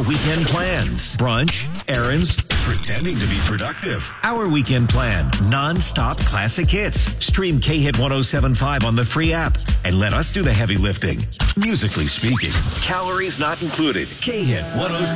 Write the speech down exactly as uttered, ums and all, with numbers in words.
weekend plans. Brunch, errands, pretending to be productive. Our weekend plan, non-stop classic hits. Stream K-Hit ten seventy-five on the free app and let us do the heavy lifting. Musically speaking, calories not included. K-Hit ten seventy-five.